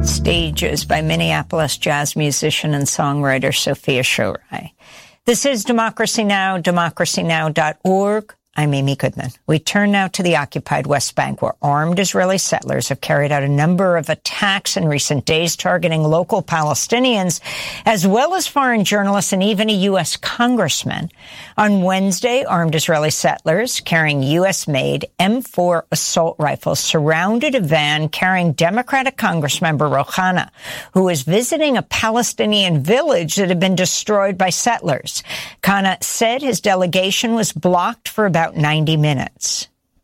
Stages by Minneapolis jazz musician and songwriter Sophia Shorai. This is Democracy Now!, democracynow.org. I'm Amy Goodman. We turn now to the occupied West Bank, where armed Israeli settlers have carried out a number of attacks in recent days targeting local Palestinians, as well as foreign journalists and even a U.S. congressman. On Wednesday, armed Israeli settlers carrying U.S.-made M4 assault rifles surrounded a van carrying Democratic Congressmember Ro Khanna, who was visiting a Palestinian village that had been destroyed by settlers. Khanna said his delegation was blocked for about 90 minutes.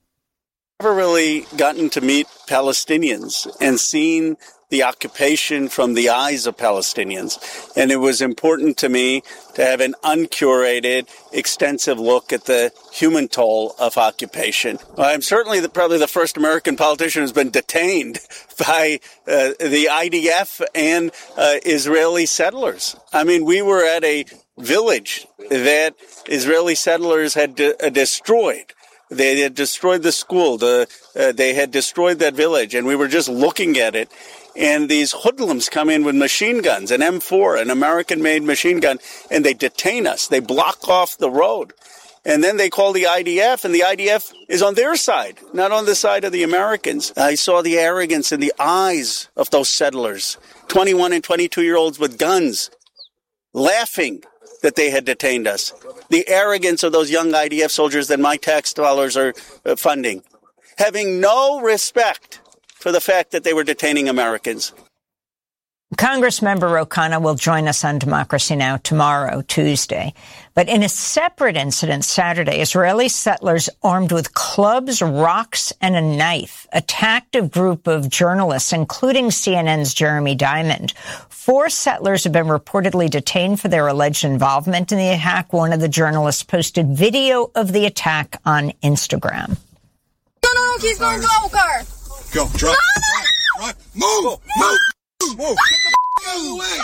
I've never really gotten to meet Palestinians and seen the occupation from the eyes of Palestinians. And it was important to me to have an uncurated, extensive look at the human toll of occupation. I'm certainly probably the first American politician who's been detained by the IDF and Israeli settlers. I mean, we were at a village that Israeli settlers had destroyed. They had destroyed the school. They had destroyed that village, and we were just looking at it. And these hoodlums come in with machine guns, an M4, an American-made machine gun, and they detain us. They block off the road. And then they call the IDF, and the IDF is on their side, not on the side of the Americans. I saw the arrogance in the eyes of those settlers, 21 and 22-year-olds with guns, laughing that they had detained us. The arrogance of those young IDF soldiers that my tax dollars are funding, having no respect for the fact that they were detaining Americans. Congressmember Ro Khanna will join us on Democracy Now! Tomorrow, Tuesday. But in a separate incident Saturday, Israeli settlers armed with clubs, rocks, and a knife attacked a group of journalists, including CNN's Jeremy Diamond. 4 settlers have been reportedly detained for their alleged involvement in the attack. One of the journalists posted video of the attack on Instagram. No, he's going to our car. Go, drive. Move. Move! Get the out of the way!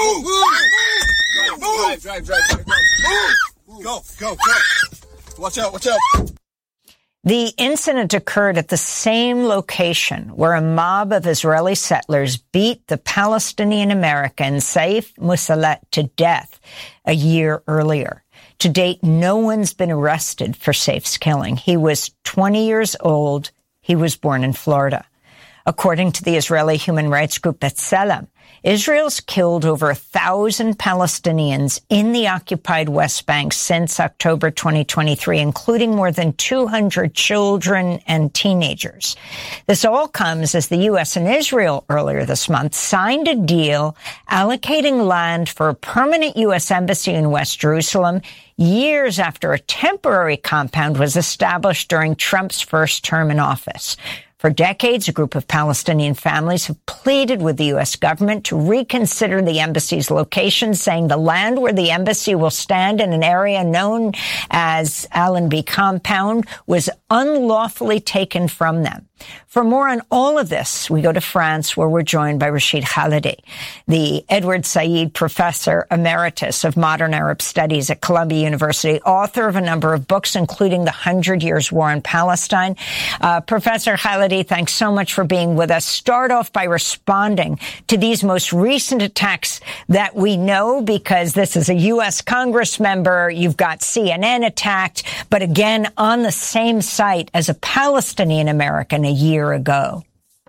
Move! Drive. Move! Go! Watch out! The incident occurred at the same location where a mob of Israeli settlers beat the Palestinian American Saif Musalat to death a year earlier. To date, no one's been arrested for Saif's killing. He was 20 years old. He was born in Florida. According to the Israeli human rights group B'Tselem, Israel's killed over 1,000 Palestinians in the occupied West Bank since October 2023, including more than 200 children and teenagers. This all comes as the U.S. and Israel earlier this month signed a deal allocating land for a permanent U.S. embassy in West Jerusalem years after a temporary compound was established during Trump's first term in office. For decades, a group of Palestinian families have pleaded with the U.S. government to reconsider the embassy's location, saying the land where the embassy will stand in an area known as Allenby Compound was unlawfully taken from them. For more on all of this, we go to France, where we're joined by Rashid Khalidi, the Edward Said Professor Emeritus of Modern Arab Studies at Columbia University, author of a number of books, including The 100 Years' War in Palestine. Professor Khalidi, thanks so much for being with us. Start off by responding to these most recent attacks that we know, because this is a U.S. Congress member. You've got CNN attacked, but again, on the same site as a Palestinian American a year ago.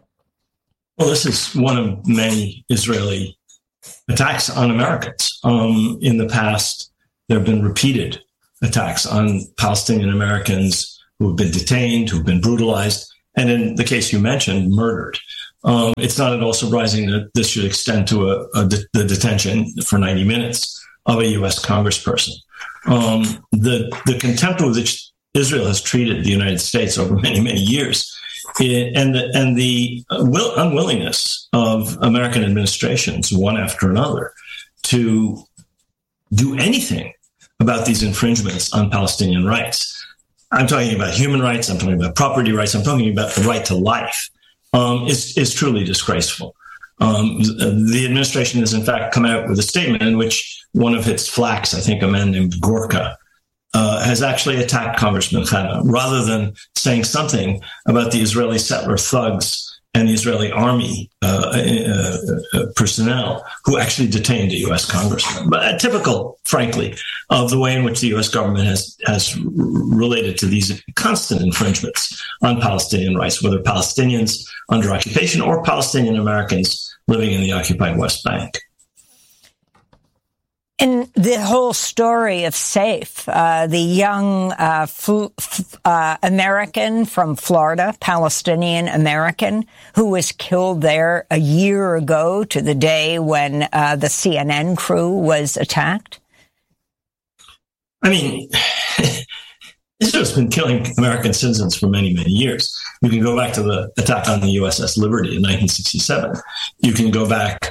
Well, this is one of many Israeli attacks on Americans. In the past, there have been repeated attacks on Palestinian Americans who have been detained, who have been brutalized, and in the case you mentioned, murdered. It's not at all surprising that this should extend to the detention for 90 minutes of a U.S. congressperson. The contempt with which Israel has treated the United States over many, many years, and the unwillingness of American administrations, one after another, to do anything about these infringements on Palestinian rights. I'm talking about human rights, I'm talking about property rights, I'm talking about the right to life, is truly disgraceful. The administration has, in fact, come out with a statement in which one of its flacks, I think a man named Gorka, has actually attacked Congressman Khanna, rather than saying something about the Israeli settler thugs and the Israeli army personnel who actually detained a U.S. congressman. But typical, frankly, of the way in which the U.S. government has related to these constant infringements on Palestinian rights, whether Palestinians under occupation or Palestinian Americans living in the occupied West Bank. And the whole story of Saif, the young American from Florida, Palestinian American, who was killed there a year ago to the day when the CNN crew was attacked? I mean, Israel's been killing American citizens for many, many years. You can go back to the attack on the USS Liberty in 1967. You can go back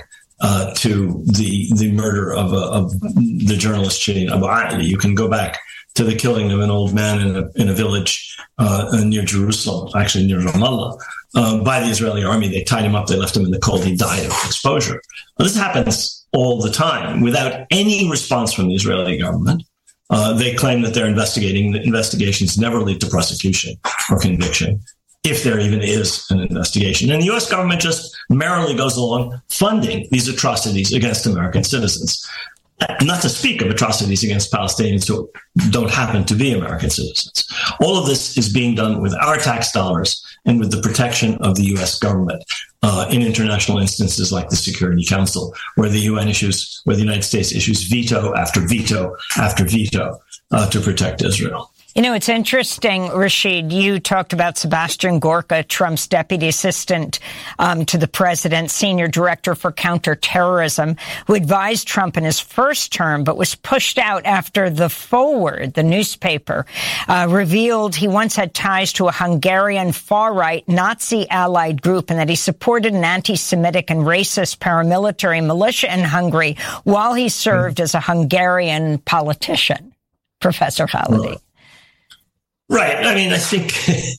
to the murder of the journalist Shireen Abu Akleh. You can go back to the killing of an old man in a village near Jerusalem, actually near Ramallah, by the Israeli army. They tied him up. They left him in the cold. He died of exposure. Well, this happens all the time without any response from the Israeli government. They claim that they're investigating. The investigations never lead to prosecution or conviction, if there even is an investigation. And the U.S. government just merrily goes along funding these atrocities against American citizens, not to speak of atrocities against Palestinians who don't happen to be American citizens. All of this is being done with our tax dollars and with the protection of the U.S. government in international instances like the Security Council, where the United States issues veto after veto after veto to protect Israel. You know, it's interesting, Rashid, you talked about Sebastian Gorka, Trump's deputy assistant to the president, senior director for counterterrorism, who advised Trump in his first term, but was pushed out after The Forward, the newspaper, revealed he once had ties to a Hungarian far-right Nazi-allied group and that he supported an anti-Semitic and racist paramilitary militia in Hungary while he served as a Hungarian politician. Professor Khalidi. Right. I mean, I think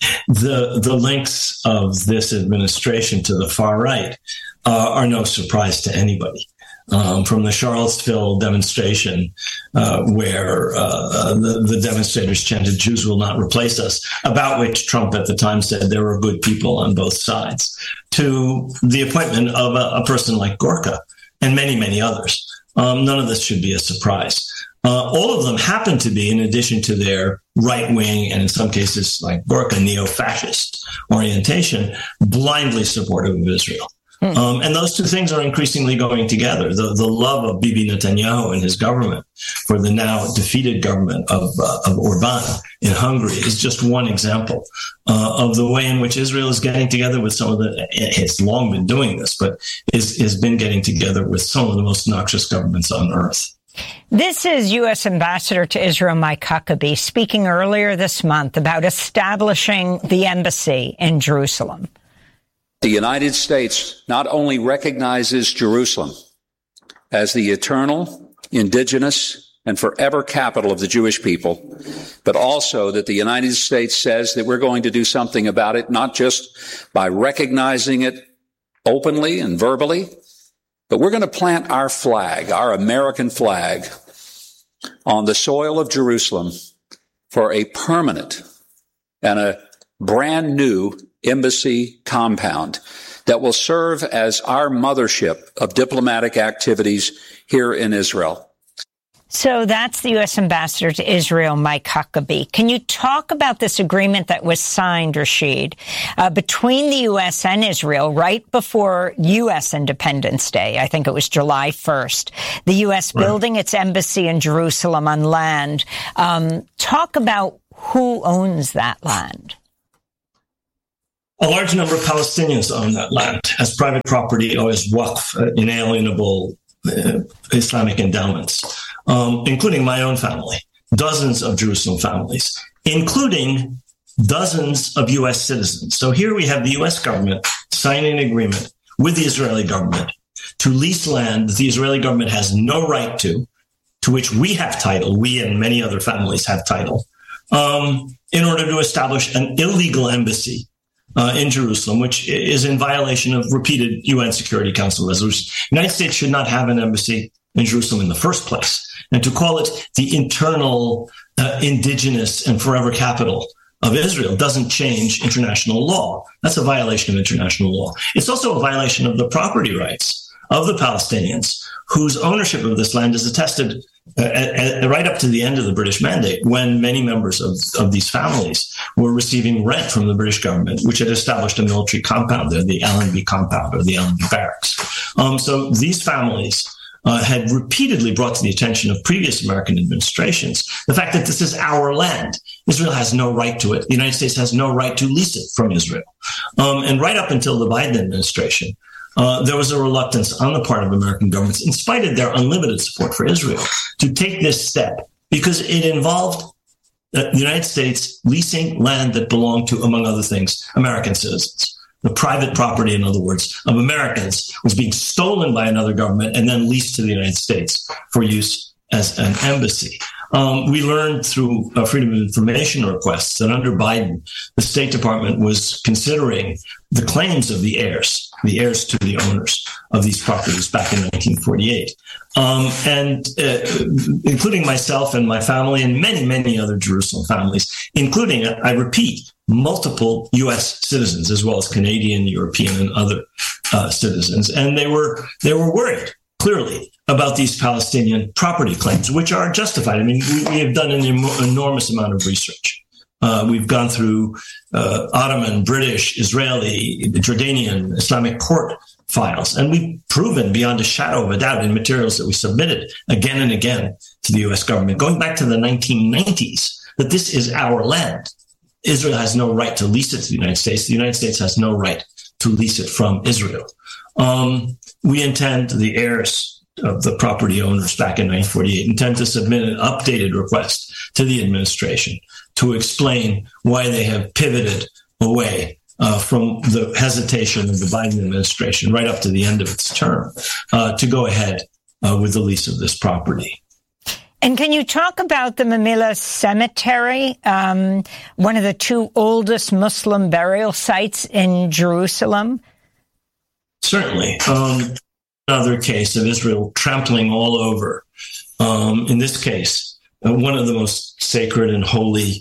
the links of this administration to the far right are no surprise to anybody. From the Charlottesville demonstration, where the demonstrators chanted, "Jews will not replace us," about which Trump at the time said there were good people on both sides, to the appointment of a person like Gorka and many, many others. None of this should be a surprise. All of them happen to be, in addition to their right-wing and in some cases, like Gorka, neo-fascist orientation, blindly supportive of Israel. And those two things are increasingly going together. The love of Bibi Netanyahu and his government for the now defeated government of Orban in Hungary is just one example of the way in which Israel is getting together with some of it's long been doing this, but has been getting together with some of the most noxious governments on earth. This is U.S. Ambassador to Israel Mike Huckabee speaking earlier this month about establishing the embassy in Jerusalem. The United States not only recognizes Jerusalem as the eternal, indigenous, and forever capital of the Jewish people, but also that the United States says that we're going to do something about it, not just by recognizing it openly and verbally, but we're going to plant our flag, our American flag, on the soil of Jerusalem for a permanent and a brand new embassy compound that will serve as our mothership of diplomatic activities here in Israel. So that's the U.S. Ambassador to Israel, Mike Huckabee. Can you talk about this agreement that was signed, Rashid, between the U.S. and Israel right before U.S. Independence Day? I think it was July 1st. The U.S. building its embassy in Jerusalem on land. Talk about who owns that land. A large number of Palestinians own that land as private property or as waqf, inalienable Islamic endowments, including my own family, dozens of Jerusalem families, including dozens of U.S. citizens. So here we have the U.S. government signing an agreement with the Israeli government to lease land that the Israeli government has no right to which we have title, we and many other families have title, in order to establish an illegal embassy in Jerusalem, which is in violation of repeated UN Security Council resolutions. The United States should not have an embassy in Jerusalem in the first place. And to call it the internal, indigenous, and forever capital of Israel doesn't change international law. That's a violation of international law. It's also a violation of the property rights of the Palestinians, whose ownership of this land is attested right up to the end of the British Mandate, when many members of these families were receiving rent from the British government, which had established a military compound there, the Allenby compound or the Allenby barracks. So these families had repeatedly brought to the attention of previous American administrations the fact that this is our land. Israel has no right to it. The United States has no right to lease it from Israel. And right up until the Biden administration, there was a reluctance on the part of American governments, in spite of their unlimited support for Israel, to take this step because it involved the United States leasing land that belonged to, among other things, American citizens. The private property, in other words, of Americans was being stolen by another government and then leased to the United States for use as an embassy. We learned through Freedom of Information requests that under Biden, the State Department was considering the claims of the heirs to the owners of these properties back in 1948, including myself and my family and many, many other Jerusalem families, including, I repeat, multiple U.S. citizens, as well as Canadian, European, and other citizens. And they were worried, clearly, about these Palestinian property claims, which are justified. I mean, we have done an enormous amount of research. We've gone through Ottoman, British, Israeli, Jordanian, Islamic court files, and we've proven beyond a shadow of a doubt in materials that we submitted again and again to the U.S. government, going back to the 1990s, that this is our land. Israel has no right to lease it to the United States. The United States has no right to lease it from Israel. We intend, the heirs of the property owners back in 1948, intend to submit an updated request to the administration to explain why they have pivoted away from the hesitation of the Biden administration right up to the end of its term to go ahead with the lease of this property. And can you talk about the Mamilla Cemetery, one of the two oldest Muslim burial sites in Jerusalem? Certainly. Another case of Israel trampling all over, in this case, one of the most sacred and holy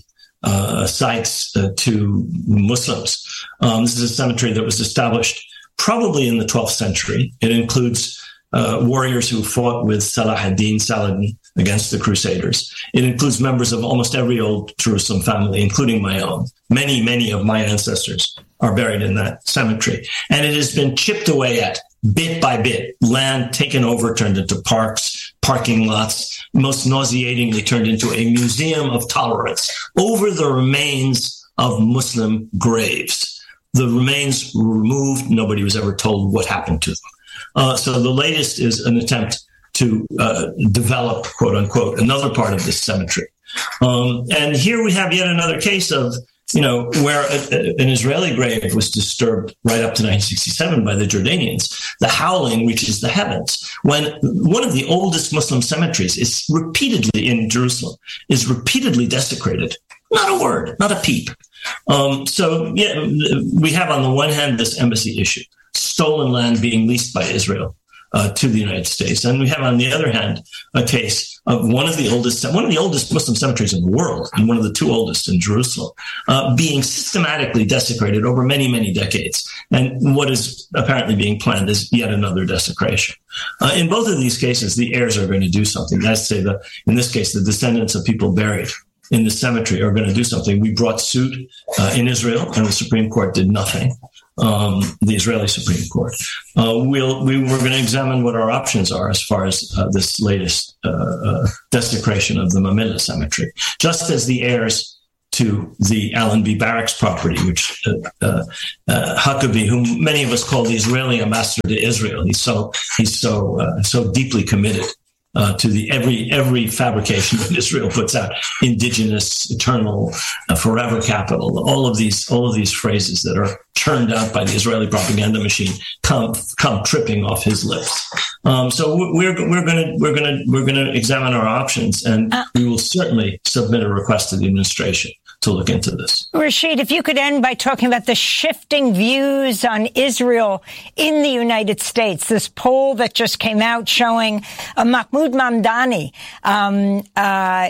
sites to Muslims. This is a cemetery that was established probably in the 12th century. It includes warriors who fought with Saladin against the Crusaders. It includes members of almost every old Jerusalem family, including my own. Many, many of my ancestors are buried in that cemetery. And it has been chipped away at bit by bit, land taken over, turned into parks, parking lots, most nauseatingly turned into a museum of tolerance over the remains of Muslim graves. The remains were removed. Nobody was ever told what happened to them. So the latest is an attempt to develop, quote unquote, another part of this cemetery. And here we have yet another case of, where an Israeli grave was disturbed right up to 1967 by the Jordanians. The howling reaches the heavens when one of the oldest Muslim cemeteries is repeatedly in Jerusalem, is repeatedly desecrated. Not a word, not a peep. So we have on the one hand this embassy issue, stolen land being leased by Israel to the United States. And we have on the other hand a case of one of the oldest Muslim cemeteries in the world, and one of the two oldest in Jerusalem, being systematically desecrated over many, many decades. And what is apparently being planned is yet another desecration. In both of these cases, the heirs are going to do something. That's to say, in this case, the descendants of people buried in the cemetery are going to do something. We brought suit in Israel, and the Supreme Court did nothing. The Israeli Supreme Court. We're going to examine what our options are as far as this latest desecration of the Mamilla Cemetery. Just as the heirs to the Allenby Barracks property, which Huckabee, whom many of us call the Israeli ambassador to Israel, he's so deeply committed to the every fabrication that Israel puts out, indigenous, eternal, forever capital, all of these phrases that are churned out by the Israeli propaganda machine come tripping off his lips. So we're going to examine our options, and we will certainly submit a request to the administration to look into this. Rashid, if you could end by talking about the shifting views on Israel in the United States. This poll that just came out showing Mahmoud Mamdani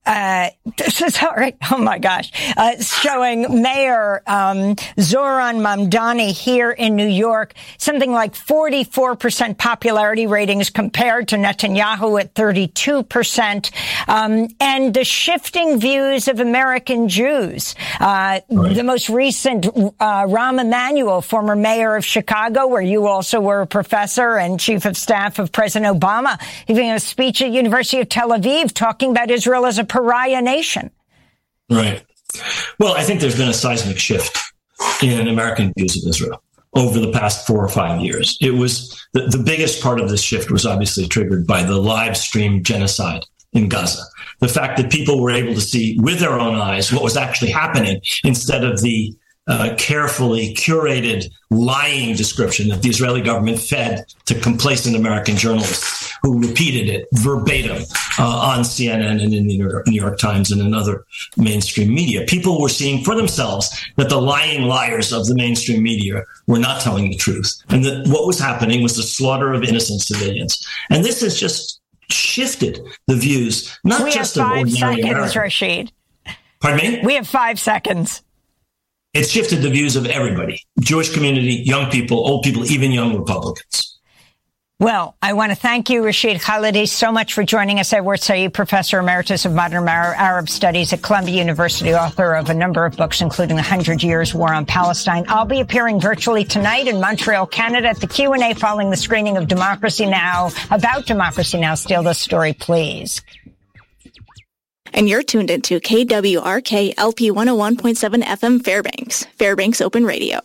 Sorry. Oh my gosh. Showing Mayor Zohran Mamdani here in New York, something like 44% popularity ratings compared to Netanyahu at 32%. And the shifting views of American Jews. The most recent, Rahm Emanuel, former mayor of Chicago, where you also were a professor and chief of staff of President Obama, giving a speech at University of Tel Aviv talking about Israel as a pariah nation. Right. Well, I think there's been a seismic shift in American views of Israel over the past 4 or 5 years. It was the biggest part of this shift was obviously triggered by the live stream genocide in Gaza. The fact that people were able to see with their own eyes what was actually happening instead of the carefully curated lying description that the Israeli government fed to complacent American journalists who repeated it verbatim on CNN and in the New York Times and in other mainstream media. People were seeing for themselves that the lying liars of the mainstream media were not telling the truth, and that what was happening was the slaughter of innocent civilians. And this has just shifted the views, not just of ordinary Americans. We have 5 seconds, Rashid. Pardon me? We have 5 seconds. It's shifted the views of everybody, Jewish community, young people, old people, even young Republicans. Well, I want to thank you, Rashid Khalidi, so much for joining us. Edward Said, Professor Emeritus of Modern Arab Studies at Columbia University, author of a number of books, including 100 Years War on Palestine. I'll be appearing virtually tonight in Montreal, Canada, at the Q&A following the screening of Democracy Now! About Democracy Now! Steal this story, please. And you're tuned into KWRK LP 101.7 FM Fairbanks Open Radio.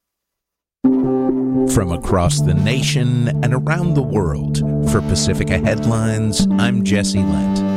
From across the nation and around the world, for Pacifica Headlines, I'm Jesse Lent.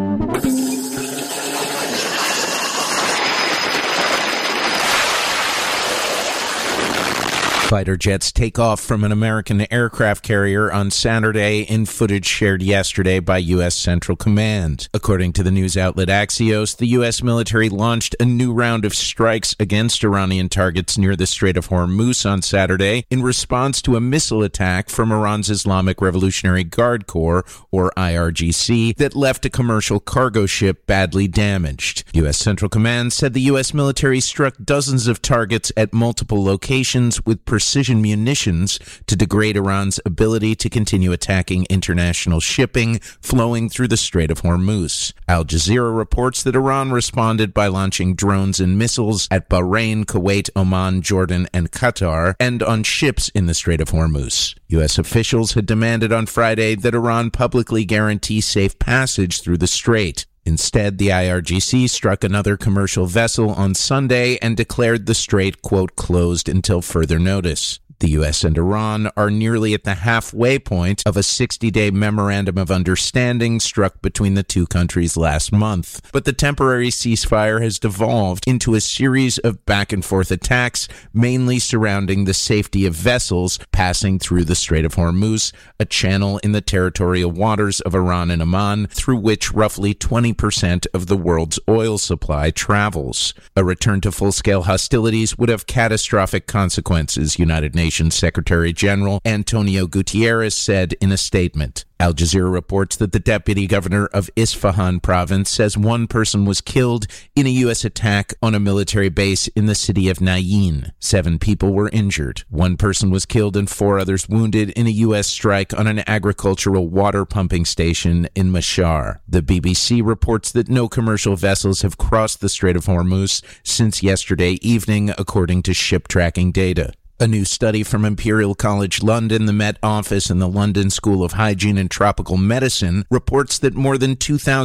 Fighter jets take off from an American aircraft carrier on Saturday in footage shared yesterday by U.S. Central Command. According to the news outlet Axios, the U.S. military launched a new round of strikes against Iranian targets near the Strait of Hormuz on Saturday in response to a missile attack from Iran's Islamic Revolutionary Guard Corps, or IRGC, that left a commercial cargo ship badly damaged. U.S. Central Command said the U.S. military struck dozens of targets at multiple locations with precision munitions to degrade Iran's ability to continue attacking international shipping flowing through the Strait of Hormuz. Al Jazeera reports that Iran responded by launching drones and missiles at Bahrain, Kuwait, Oman, Jordan, and Qatar, and on ships in the Strait of Hormuz. U.S. officials had demanded on Friday that Iran publicly guarantee safe passage through the strait. Instead, the IRGC struck another commercial vessel on Sunday and declared the strait, quote, closed until further notice. The U.S. and Iran are nearly at the halfway point of a 60-day memorandum of understanding struck between the two countries last month. But the temporary ceasefire has devolved into a series of back-and-forth attacks, mainly surrounding the safety of vessels passing through the Strait of Hormuz, a channel in the territorial waters of Iran and Oman, through which roughly 20% of the world's oil supply travels. A return to full-scale hostilities would have catastrophic consequences, United Nations Secretary General Antonio Guterres said in a statement. Al Jazeera reports that the deputy governor of Isfahan province says one person was killed in a U.S. attack on a military base in the city of Nayin. 7 people were injured. 1 person was killed and 4 others wounded in a U.S. strike on an agricultural water pumping station in Mashhar. The BBC reports that no commercial vessels have crossed the Strait of Hormuz since yesterday evening, according to ship tracking data. A new study from Imperial College London, the Met Office, and the London School of Hygiene and Tropical Medicine reports that more than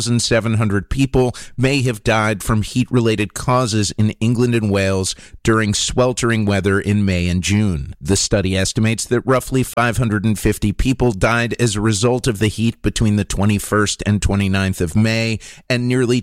2,700 people may have died from heat-related causes in England and Wales during sweltering weather in May and June. The study estimates that roughly 550 people died as a result of the heat between the 21st and 29th of May, and nearly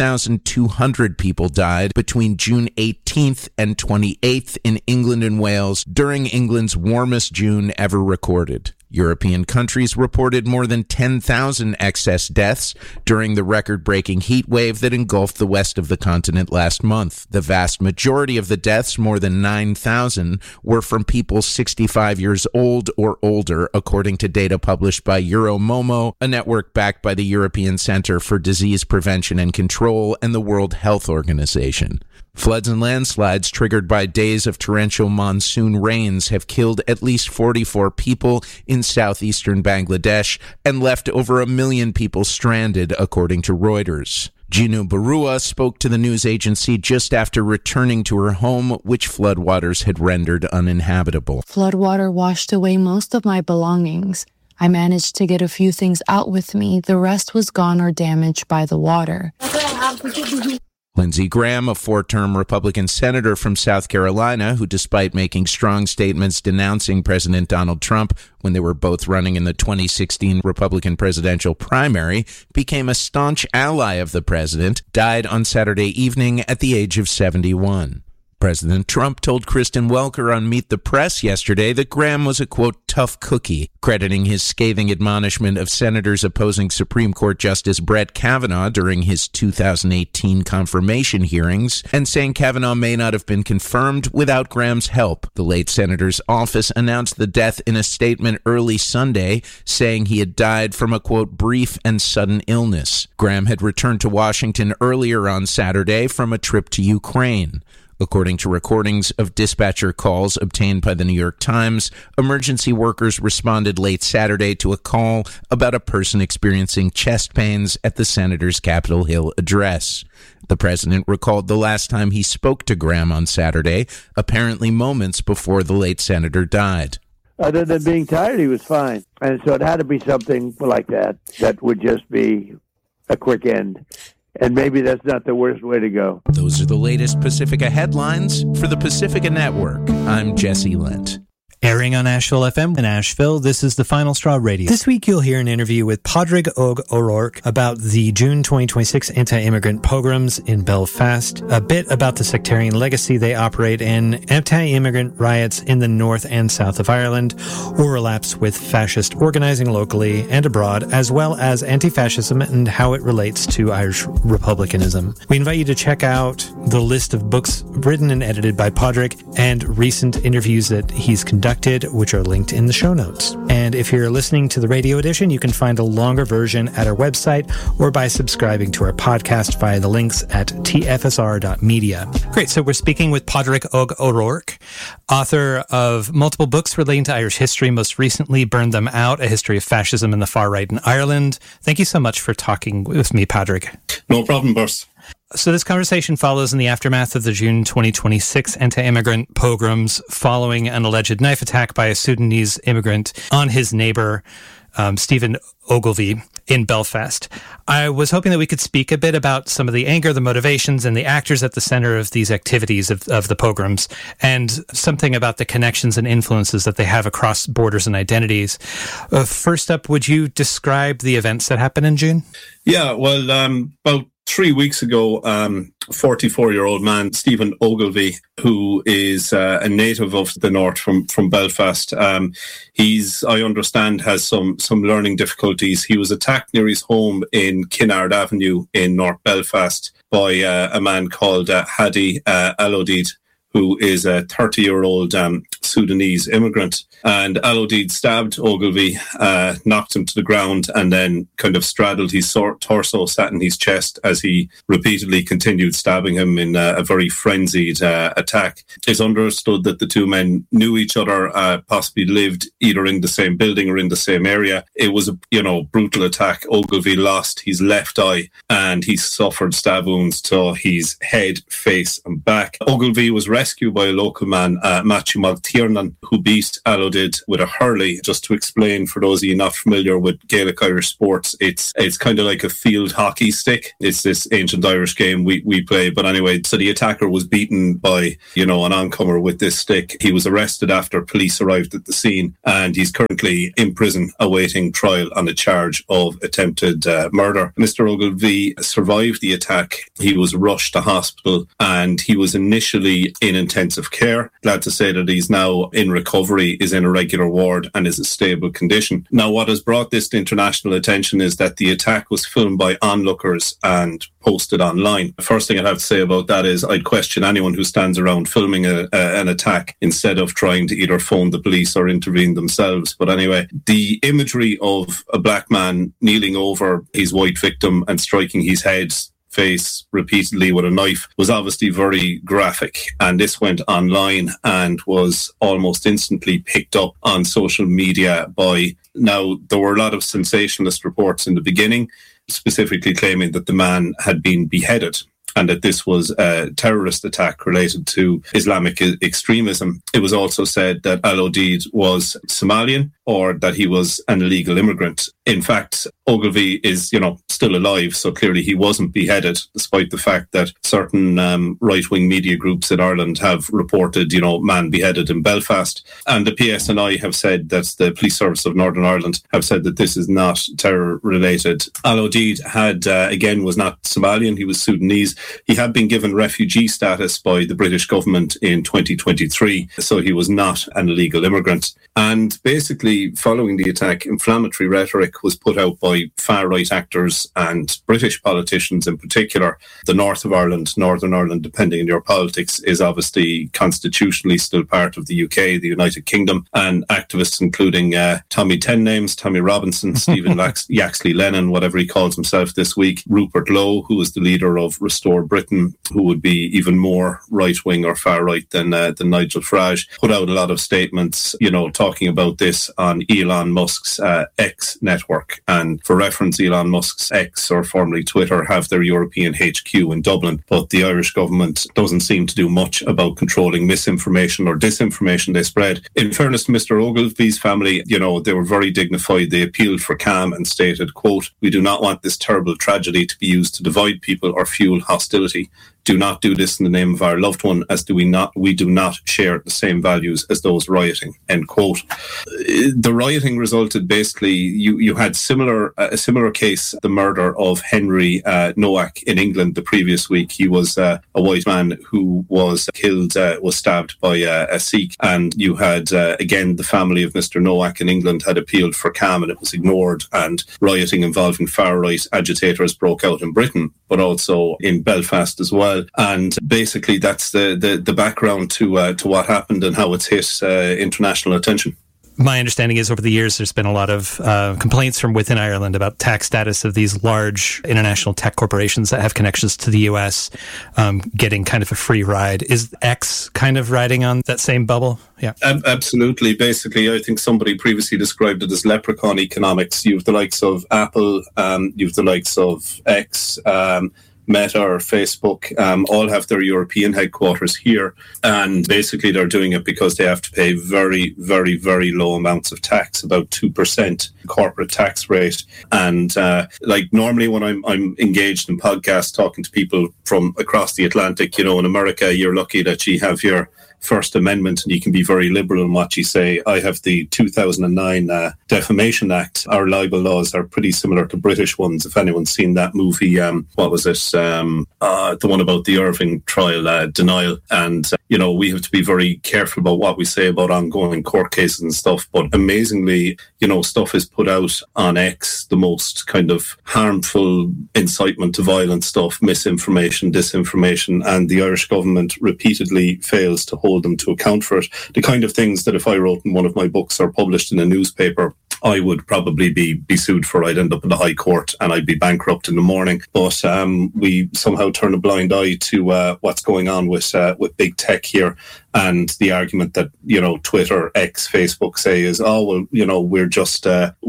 2,200 people died between June 18th and 28th in England and Wales during England's warmest June ever recorded. European countries reported more than 10,000 excess deaths during the record-breaking heat wave that engulfed the west of the continent last month. The vast majority of the deaths, more than 9,000, were from people 65 years old or older, according to data published by Euromomo, a network backed by the European Center for Disease Prevention and Control and the World Health Organization. Floods and landslides triggered by days of torrential monsoon rains have killed at least 44 people in southeastern Bangladesh and left over 1 million people stranded, according to Reuters. Jinu Barua spoke to the news agency just after returning to her home, which floodwaters had rendered uninhabitable. Floodwater washed away most of my belongings. I managed to get a few things out with me. The rest was gone or damaged by the water. Lindsey Graham, a 4-term Republican senator from South Carolina, who despite making strong statements denouncing President Donald Trump when they were both running in the 2016 Republican presidential primary, became a staunch ally of the president, died on Saturday evening at the age of 71. President Trump told Kristen Welker on Meet the Press yesterday that Graham was a, quote, tough cookie, crediting his scathing admonishment of senators opposing Supreme Court Justice Brett Kavanaugh during his 2018 confirmation hearings, and saying Kavanaugh may not have been confirmed without Graham's help. The late senator's office announced the death in a statement early Sunday, saying he had died from a, quote, brief and sudden illness. Graham had returned to Washington earlier on Saturday from a trip to Ukraine. According to recordings of dispatcher calls obtained by the New York Times, emergency workers responded late Saturday to a call about a person experiencing chest pains at the senator's Capitol Hill address. The president recalled the last time he spoke to Graham on Saturday, apparently moments before the late senator died. Other than being tired, he was fine. And so it had to be something like that would just be a quick end. And maybe that's not the worst way to go. Those are the latest Pacifica headlines for the Pacifica Network. I'm Jesse Lent. Airing on Asheville FM in Asheville, this is the Final Straw Radio. This week you'll hear an interview with Padraig Og O'Rourke about the June 2026 anti-immigrant pogroms in Belfast, a bit about the sectarian legacy they operate in, anti-immigrant riots in the north and south of Ireland, overlaps with fascist organizing locally and abroad, as well as anti-fascism and how it relates to Irish republicanism. We invite you to check out the list of books written and edited by Padraig and recent interviews that he's conducted, which are linked in the show notes. And if you're listening to the radio edition, you can find a longer version at our website or by subscribing to our podcast via the links at tfsr.media. Great. So we're speaking with Padraig Og O'Rourke, author of multiple books relating to Irish history, most recently Burn Them Out, A History of Fascism and the Far Right in Ireland. Thank you so much for talking with me, Padraig. No problem, Burs. So this conversation follows in the aftermath of the June 2026 anti-immigrant pogroms following an alleged knife attack by a Sudanese immigrant on his neighbor, Stephen Ogilvie, in Belfast. I was hoping that we could speak a bit about some of the anger, the motivations, and the actors at the center of these activities of the pogroms, and something about the connections and influences that they have across borders and identities. First up, would you describe the events that happened in June? Yeah, well, about 3 weeks ago, 44-year-old man, Stephen Ogilvie, who is a native of the north from Belfast, he's, I understand, has some learning difficulties. He was attacked near his home in Kinnard Avenue in North Belfast by a man called Hadi Alodid, who is a 30-year-old Sudanese immigrant. And Alodid stabbed Ogilvie, knocked him to the ground, and then kind of straddled his torso, sat in his chest as he repeatedly continued stabbing him in a very frenzied attack. It's understood that the two men knew each other, possibly lived either in the same building or in the same area. It was a brutal attack. Ogilvie lost his left eye and he suffered stab wounds to his head, face and back. Ogilvie was rescued by a local man, Matthew Maltiernan, who beat Alodid with a hurley. Just to explain for those of you not familiar with Gaelic Irish sports, it's kind of like a field hockey stick. It's this ancient Irish game we play. But anyway, so the attacker was beaten by, an oncomer with this stick. He was arrested after police arrived at the scene, and he's currently in prison awaiting trial on a charge of attempted murder. Mr. Ogilvie survived the attack. He was rushed to hospital, and he was initially in intensive care. Glad to say that he's now in recovery, is in a regular ward and is in stable condition. Now, what has brought this to international attention is that the attack was filmed by onlookers and posted online. The first thing I'd have to say about that is I'd question anyone who stands around filming an attack instead of trying to either phone the police or intervene themselves. But anyway, the imagery of a black man kneeling over his white victim and striking his head, face repeatedly with a knife was obviously very graphic, and this went online and was almost instantly picked up on social media by, now there were a lot of sensationalist reports in the beginning, specifically claiming that the man had been beheaded and that this was a terrorist attack related to Islamic extremism. It was also said that Al-Odid was Somalian or that he was an illegal immigrant. In fact, Ogilvy is, still alive, so clearly he wasn't beheaded, despite the fact that certain right-wing media groups in Ireland have reported, man beheaded in Belfast. And the PSNI have said, that the Police Service of Northern Ireland have said that this is not terror-related. Al-Odid was not Somalian, he was Sudanese. He had been given refugee status by the British government in 2023, so he was not an illegal immigrant. And basically, following the attack, inflammatory rhetoric was put out by far-right actors and British politicians in particular. The north of Ireland, Northern Ireland, depending on your politics, is obviously constitutionally still part of the UK, the United Kingdom, and activists including Tommy Ten Names, Tommy Robinson, Stephen Yaxley Lennon, whatever he calls himself this week, Rupert Lowe, who is the leader of Restore Britain, who would be even more right-wing or far-right than Nigel Farage, put out a lot of statements, talking about this on Elon Musk's X network. And for reference, Elon Musk's X, or formerly Twitter, have their European HQ in Dublin, but the Irish government doesn't seem to do much about controlling misinformation or disinformation they spread. In fairness to Mr. Ogilvy's family, they were very dignified. They appealed for calm and stated, quote, "We do not want this terrible tragedy to be used to divide people or fuel hostility. Do not do this in the name of our loved one, as we do not share the same values as those rioting," end quote. The rioting resulted basically, you had a similar case, the murder of Henry Nowak in England the previous week. He was a white man who was killed, was stabbed by a Sikh, and you had, again, the family of Mr. Nowak in England had appealed for calm and it was ignored, and rioting involving far-right agitators broke out in Britain, but also in Belfast as well. And basically that's the background to what happened and how it's hit international attention. My understanding is over the years there's been a lot of complaints from within Ireland about tax status of these large international tech corporations that have connections to the US getting kind of a free ride. Is X kind of riding on that same bubble? Yeah, absolutely. Basically, I think somebody previously described it as leprechaun economics. You have the likes of Apple, you have the likes of X, Meta or Facebook, all have their European headquarters here, and basically they're doing it because they have to pay very, very, very low amounts of tax, about 2% corporate tax rate. And normally when I'm engaged in podcasts talking to people from across the Atlantic, in America, you're lucky that you have your First Amendment and you can be very liberal in what you say. I have the 2009 Defamation Act. Our libel laws are pretty similar to British ones. If anyone's seen that movie, what was it? The one about the Irving trial, Denial. And, we have to be very careful about what we say about ongoing court cases and stuff. But amazingly, stuff is put out on X, the most kind of harmful incitement to violence stuff, misinformation, disinformation, and the Irish government repeatedly fails to hold them to account for it. The kind of things that if I wrote in one of my books or published in a newspaper, I would probably be sued for. I'd end up in the High Court and I'd be bankrupt in the morning. But we somehow turn a blind eye to what's going on with big tech here. And the argument that, Twitter, X, Facebook say is, we're just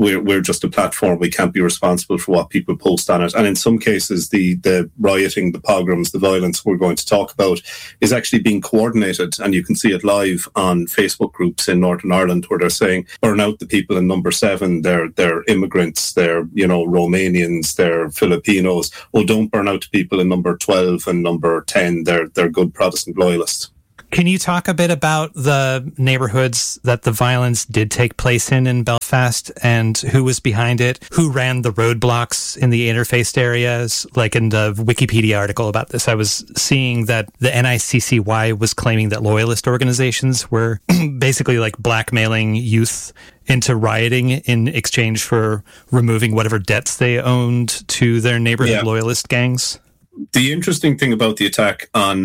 a platform. We can't be responsible for what people post on it. And in some cases, the rioting, the pogroms, the violence we're going to talk about is actually being coordinated. And you can see it live on Facebook groups in Northern Ireland where they're saying, burn out the people in number 7. They're immigrants. They're, Romanians. They're Filipinos. Oh, don't burn out the people in number 12 and number 10. They're good Protestant loyalists. Can you talk a bit about the neighborhoods that the violence did take place in Belfast, and who was behind it? Who ran the roadblocks in the interfaced areas? Like in the Wikipedia article about this, I was seeing that the NICCY was claiming that loyalist organizations were basically like blackmailing youth into rioting in exchange for removing whatever debts they owned to their neighborhood loyalist gangs. The interesting thing about the attack on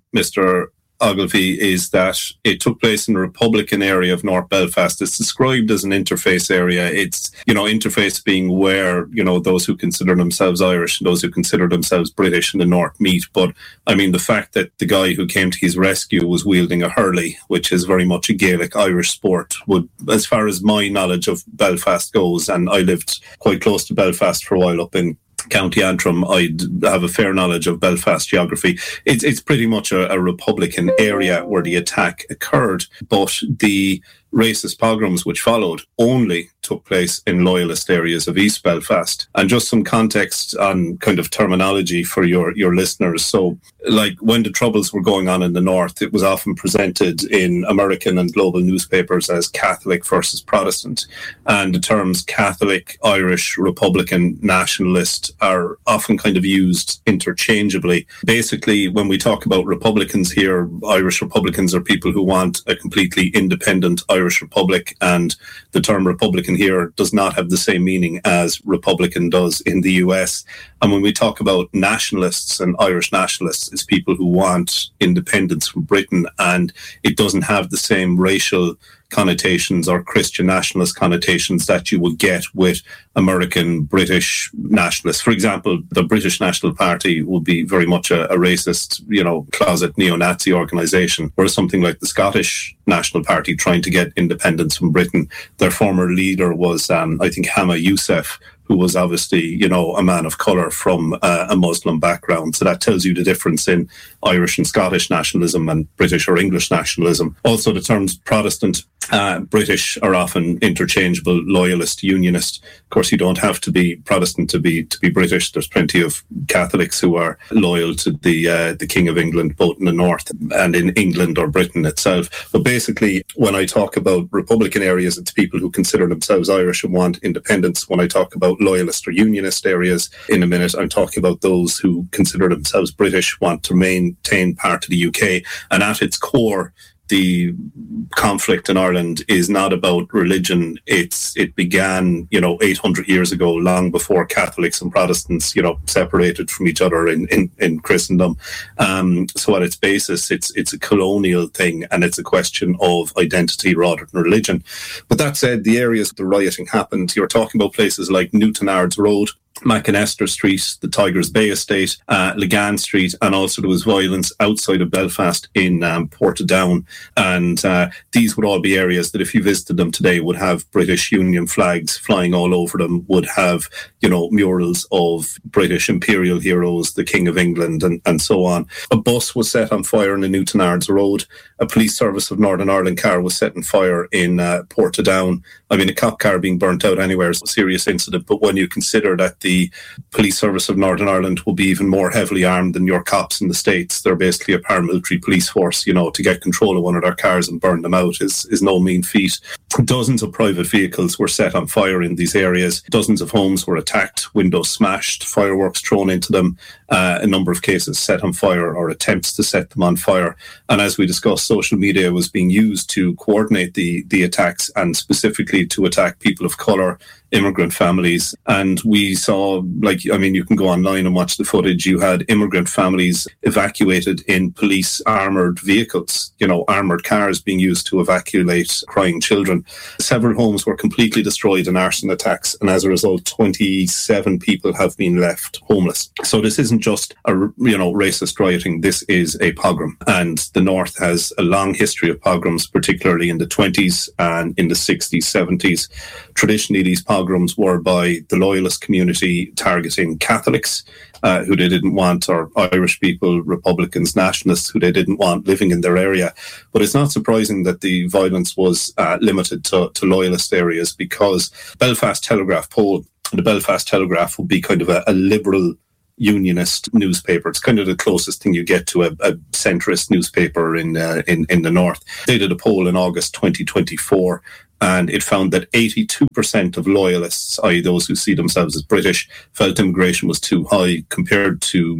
Mr. Ogilvie is that it took place in the Republican area of North Belfast. It's described as an interface area. It's, interface being where, those who consider themselves Irish and those who consider themselves British in the North meet. But, the fact that the guy who came to his rescue was wielding a hurley, which is very much a Gaelic Irish sport, would, as far as my knowledge of Belfast goes, and I lived quite close to Belfast for a while up in County Antrim, I'd have a fair knowledge of Belfast geography. It's pretty much a Republican area where the attack occurred, but the racist pogroms which followed only took place in loyalist areas of East Belfast. And just some context on kind of terminology for your listeners. So, like when the Troubles were going on in the North, it was often presented in American and global newspapers as Catholic versus Protestant. And the terms Catholic, Irish, Republican, nationalist are often kind of used interchangeably. Basically, when we talk about Republicans here, Irish Republicans are people who want a completely independent Irish Republic, and the term Republican here does not have the same meaning as Republican does in the US. And when we talk about nationalists and Irish nationalists, it's people who want independence from Britain, and it doesn't have the same racial connotations or Christian nationalist connotations that you would get with American British nationalists. For example, the British National Party would be very much a racist, closet neo-Nazi organisation, whereas something like the Scottish National Party trying to get independence from Britain, their former leader was, I think, Hama Youssef, who was obviously, a man of colour from a Muslim background. So that tells you the difference in Irish and Scottish nationalism and British or English nationalism. Also, the terms Protestant, British are often interchangeable, loyalist, unionist. Of course, you don't have to be Protestant to be British. There's plenty of Catholics who are loyal to the King of England, both in the North and in England or Britain itself. But basically, when I talk about Republican areas, it's people who consider themselves Irish and want independence. When I talk about loyalist or unionist areas in a minute, I'm talking about those who consider themselves British, want to maintain part of the UK. And at its core, the conflict in Ireland is not about religion. It began, 800 years ago, long before Catholics and Protestants, separated from each other in Christendom. So at its basis, it's a colonial thing, and it's a question of identity rather than religion. But that said, the areas the rioting happened, you're talking about places like Newtownards Road, Mackinester Street, the Tigers Bay Estate, Legan Street, and also there was violence outside of Belfast in Portadown. And these would all be areas that if you visited them today would have British Union flags flying all over them, would have, murals of British imperial heroes, the King of England, and so on. A bus was set on fire in the Newtownards Road. A police service of Northern Ireland car was set on fire in Portadown. I mean, a cop car being burnt out anywhere is a serious incident, but when you consider that the police service of Northern Ireland will be even more heavily armed than your cops in the States, they're basically a paramilitary police force, to get control of one of their cars and burn them out is no mean feat. Dozens of private vehicles were set on fire in these areas. Dozens of homes were attacked, windows smashed, fireworks thrown into them, a number of cases set on fire or attempts to set them on fire. And as we discussed, social media was being used to coordinate the attacks, and specifically to attack people of colour, immigrant families. And we saw, you can go online and watch the footage. You had immigrant families evacuated in police armoured vehicles, armoured cars being used to evacuate crying children. Several homes were completely destroyed in arson attacks, and as a result, 27 people have been left homeless. So this isn't just a racist rioting, this is a pogrom. And the North has a long history of pogroms, particularly in the 20s and in the 60s, 70s. Traditionally, these pogroms were by the loyalist community targeting Catholics who they didn't want, or Irish people, Republicans, nationalists who they didn't want living in their area. But it's not surprising that the violence was limited to loyalist areas, because Belfast Telegraph poll, the Belfast Telegraph would be kind of a liberal unionist newspaper. It's kind of the closest thing you get to a centrist newspaper in the north. They did a poll in August 2024, and it found that 82% of loyalists, i.e. those who see themselves as British, felt immigration was too high, compared to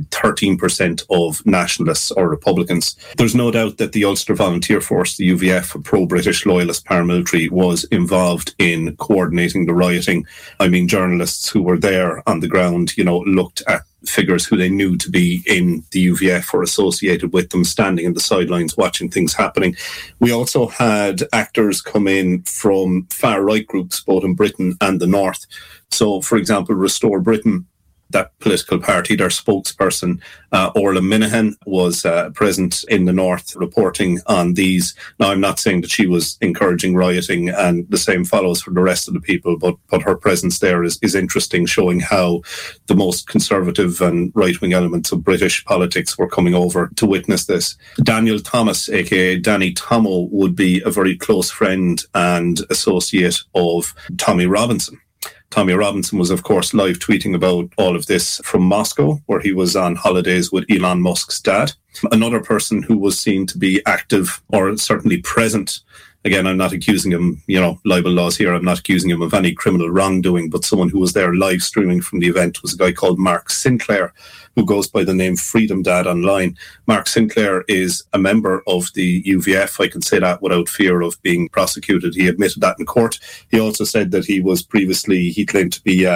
13% of nationalists or Republicans. There's no doubt that the Ulster Volunteer Force, the UVF, a pro-British loyalist paramilitary, was involved in coordinating the rioting. I mean, journalists who were there on the ground, looked at figures who they knew to be in the UVF or associated with them, standing in the sidelines watching things happening. We also had actors come in from far-right groups, both in Britain and the North. So, for example, Restore Britain, that political party, their spokesperson, Orla Minahan, was present in the North reporting on these. Now, I'm not saying that she was encouraging rioting, and the same follows for the rest of the people, but her presence there is interesting, showing how the most conservative and right-wing elements of British politics were coming over to witness this. Daniel Thomas, aka Danny Tomo, would be a very close friend and associate of Tommy Robinson. Tommy Robinson was, of course, live tweeting about all of this from Moscow, where he was on holidays with Elon Musk's dad. Another person who was seen to be active, or certainly present. Again, I'm not accusing him, libel laws here, I'm not accusing him of any criminal wrongdoing, but someone who was there live streaming from the event was a guy called Mark Sinclair, who goes by the name Freedom Dad online. Mark Sinclair is a member of the UVF. I can say that without fear of being prosecuted. He admitted that in court. He also said that he claimed to be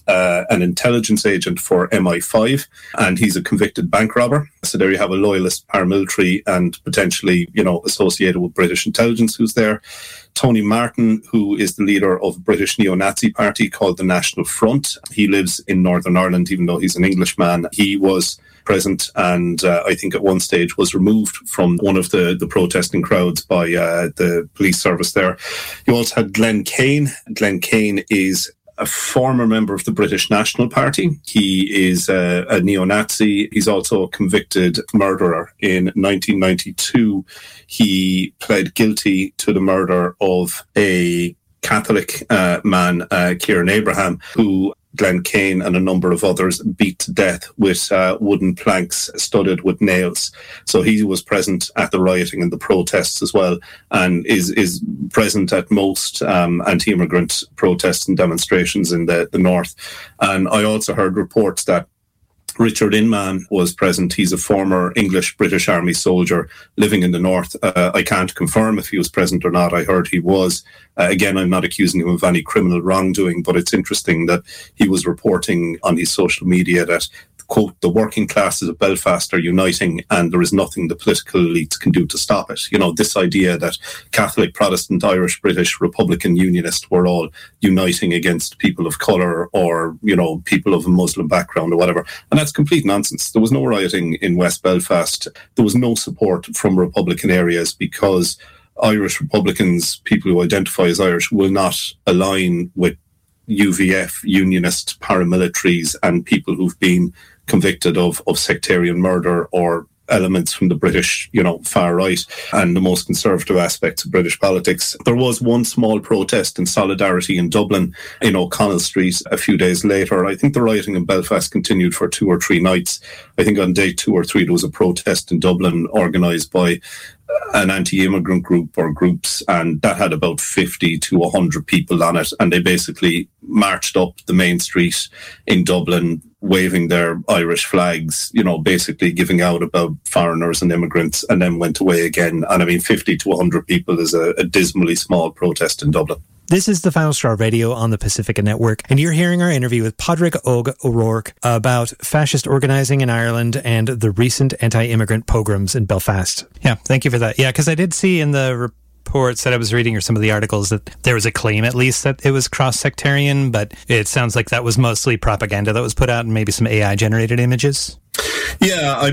an intelligence agent for MI5, and he's a convicted bank robber. So there you have a loyalist paramilitary and potentially, associated with British intelligence who's there. Tony Martin, who is the leader of a British neo-Nazi party called the National Front. He lives in Northern Ireland, even though he's an Englishman. He was present and I think at one stage was removed from one of the protesting crowds by the police service there. You also had Glenn Kane. Glenn Kane is a former member of the British National Party. He is a neo-Nazi. He's also a convicted murderer. In 1992, he pled guilty to the murder of a Catholic man, Kieran Abraham, who Glenn Kane and a number of others beat to death with wooden planks studded with nails. So he was present at the rioting and the protests as well, and is present at most anti-immigrant protests and demonstrations in the north. And I also heard reports that Richard Inman was present. He's a former English-British Army soldier living in the north. I can't confirm if he was present or not. I heard he was. Again, I'm not accusing him of any criminal wrongdoing, but it's interesting that he was reporting on his social media that, quote, the working classes of Belfast are uniting and there is nothing the political elites can do to stop it. This idea that Catholic, Protestant, Irish, British, Republican, Unionist were all uniting against people of colour or, people of a Muslim background or whatever. And that's complete nonsense. There was no rioting in West Belfast. There was no support from Republican areas because Irish Republicans, people who identify as Irish, will not align with UVF, Unionist paramilitaries and people who've been convicted of sectarian murder or elements from the British, far right and the most conservative aspects of British politics. There was one small protest in solidarity in Dublin in O'Connell Street a few days later. I think the rioting in Belfast continued for 2 or 3 nights. I think on day 2 or 3 there was a protest in Dublin organised by an anti-immigrant group or groups, and that had about 50 to 100 people on it, and they basically marched up the main street in Dublin waving their Irish flags, basically giving out about foreigners and immigrants, and then went away again. And 50 to 100 people is a dismally small protest in Dublin. This is the Final Straw Radio on the Pacifica Network, and you're hearing our interview with Pádraig Óg O'Rourke about fascist organising in Ireland and the recent anti-immigrant pogroms in Belfast. Yeah, thank you for that. Yeah, because I did see in the reports that I was reading, or some of the articles, that there was a claim at least that it was cross-sectarian, but it sounds like that was mostly propaganda that was put out and maybe some AI-generated images. Yeah,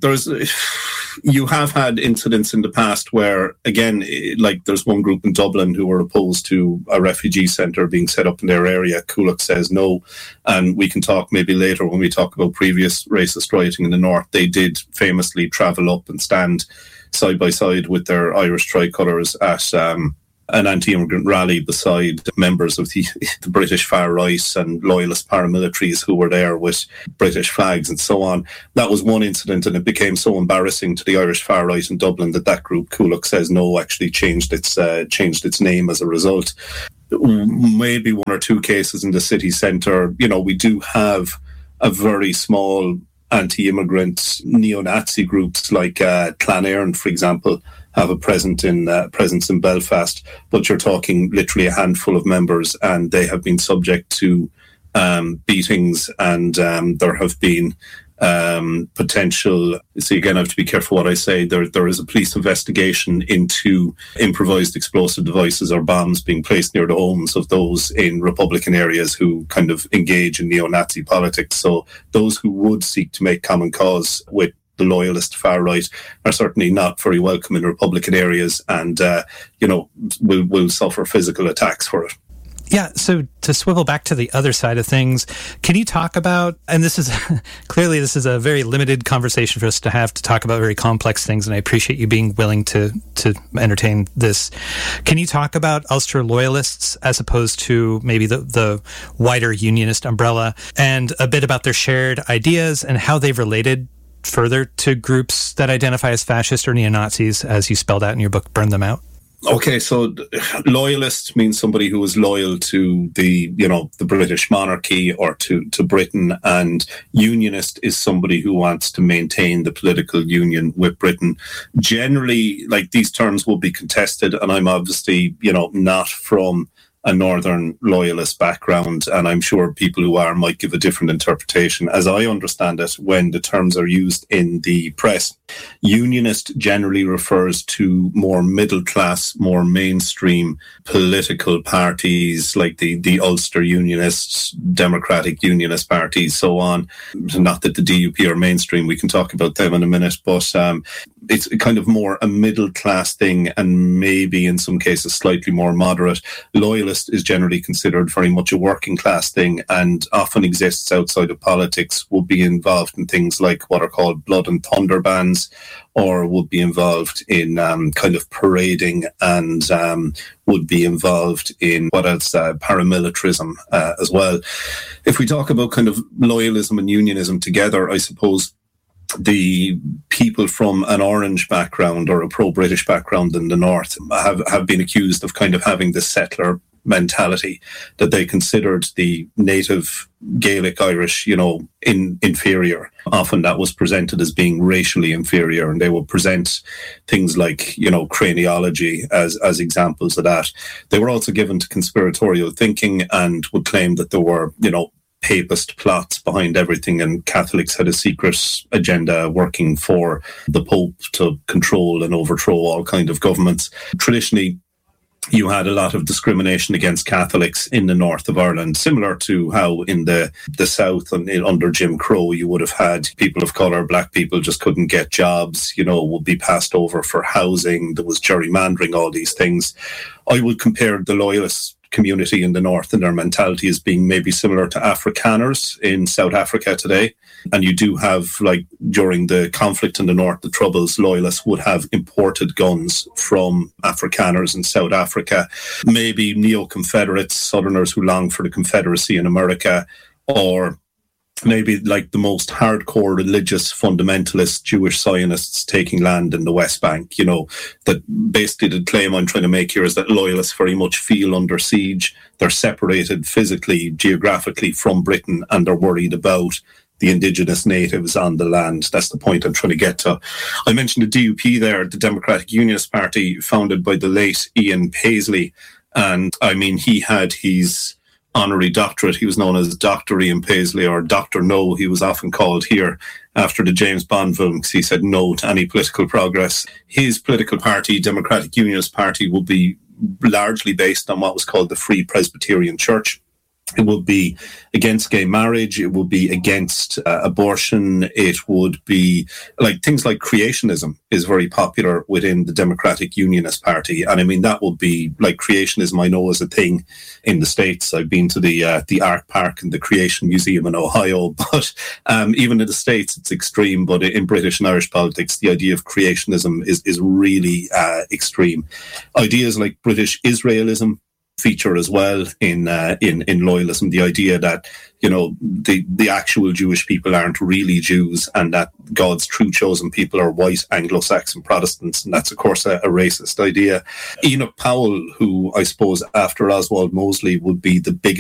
you have had incidents in the past where, again, there's one group in Dublin who were opposed to a refugee centre being set up in their area. Coolock says no, and we can talk maybe later when we talk about previous racist rioting in the north. They did famously travel up and stand side by side with their Irish tricolours at an anti-immigrant rally beside members of the British far right and loyalist paramilitaries who were there with British flags and so on. That was one incident, and it became so embarrassing to the Irish far right in Dublin that group, Coolock Says No, actually changed its name as a result. Maybe one or two cases in the city centre. We do have a very small anti-immigrant neo-Nazi groups like Clan Éireann, for example, have a presence in Belfast, but you're talking literally a handful of members, and they have been subject to beatings, and there have been potential. See, again, I have to be careful what I say. There is a police investigation into improvised explosive devices or bombs being placed near the homes of those in Republican areas who kind of engage in neo-Nazi politics. So those who would seek to make common cause with the loyalist far right are certainly not very welcome in Republican areas, and will suffer physical attacks for it. Yeah, so to swivel back to the other side of things, can you talk about, and this is clearly this is a very limited conversation for us to have to talk about very complex things, and I appreciate you being willing to entertain this. Can you talk about Ulster loyalists as opposed to maybe the wider unionist umbrella, and a bit about their shared ideas and how they've related further to groups that identify as fascist or neo-Nazis, as you spelled out in your book, Burn Them Out? Okay, so loyalist means somebody who is loyal to the British monarchy or to Britain, and unionist is somebody who wants to maintain the political union with Britain. Generally, like, these terms will be contested, and I'm obviously, not from a northern loyalist background, and I'm sure people who are might give a different interpretation. As I understand it, when the terms are used in the press, unionist generally refers to more middle class, more mainstream political parties like the Ulster Unionists, Democratic Unionist parties, so on. Not that the DUP are mainstream, we can talk about them in a minute, but it's kind of more a middle class thing, and maybe in some cases slightly more moderate. Loyalist is generally considered very much a working class thing, and often exists outside of politics, would be involved in things like what are called blood and thunder bands, or would be involved in kind of parading, and would be involved in paramilitarism as well. If we talk about kind of loyalism and unionism together, I suppose the people from an orange background or a pro-British background in the north have been accused of kind of having this settler mentality, that they considered the native Gaelic Irish, inferior. Often that was presented as being racially inferior, and they would present things like, craniology as examples of that. They were also given to conspiratorial thinking and would claim that there were, papist plots behind everything, and Catholics had a secret agenda working for the Pope to control and overthrow all kind of governments. Traditionally, you had a lot of discrimination against Catholics in the north of Ireland, similar to how in the south and under Jim Crow you would have had people of colour, black people just couldn't get jobs, would be passed over for housing. There was gerrymandering, all these things. I would compare the loyalists community in the north and their mentality as being maybe similar to Afrikaners in South Africa today. And you do have, like, during the conflict in the north, the Troubles, loyalists would have imported guns from Afrikaners in South Africa, maybe neo-Confederates, Southerners who long for the Confederacy in America, or maybe like the most hardcore religious fundamentalist Jewish Zionists taking land in the West Bank. That basically the claim I'm trying to make here is that loyalists very much feel under siege. They're separated physically, geographically from Britain, and they're worried about the indigenous natives on the land. That's the point I'm trying to get to. I mentioned the DUP there, the Democratic Unionist Party, founded by the late Ian Paisley. And I mean, he had his honorary doctorate. He was known as Dr. Ian Paisley, or Dr. No, he was often called here after the James Bond film, because he said no to any political progress. His political party, Democratic Unionist Party, will be largely based on what was called the Free Presbyterian Church. It would be against gay marriage. It would be against abortion. It would be like things like creationism is very popular within the Democratic Unionist Party. And I mean, that would be like creationism, I know, is a thing in the States. I've been to the Ark Park and the Creation Museum in Ohio, but even in the States, it's extreme. But in British and Irish politics, the idea of creationism is really extreme. Ideas like British Israelism feature as well in loyalism. The idea that, you know, the actual Jewish people aren't really Jews, and that God's true chosen people are white Anglo-Saxon Protestants, and that's of course a racist idea. Enoch Powell, who I suppose after Oswald Mosley would be the biggest